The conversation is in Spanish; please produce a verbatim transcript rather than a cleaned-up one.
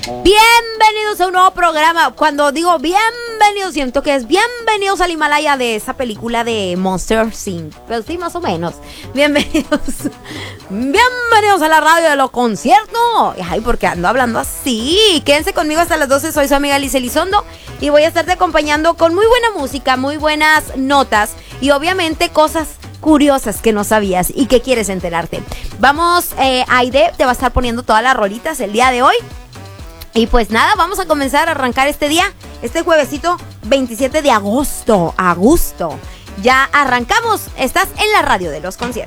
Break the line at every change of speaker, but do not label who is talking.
Bienvenidos a un nuevo programa. Cuando digo bienvenidos, siento que es bienvenidos al Himalaya de esa película de Monster incorporated. Pero sí, más o menos. Bienvenidos. Bienvenidos a la radio de los conciertos. Ay, porque ando hablando así. Quédense conmigo hasta las doce. Soy su amiga Alicia Elizondo y voy a estarte acompañando con muy buena música, muy buenas notas y obviamente cosas curiosas que no sabías y que quieres enterarte. Vamos, eh, Aide te va a estar poniendo todas las rolitas el día de hoy. Y pues nada, vamos a comenzar a arrancar este día, este juevesito veintisiete de agosto, a gusto. Ya arrancamos, estás en la radio de los conciertos.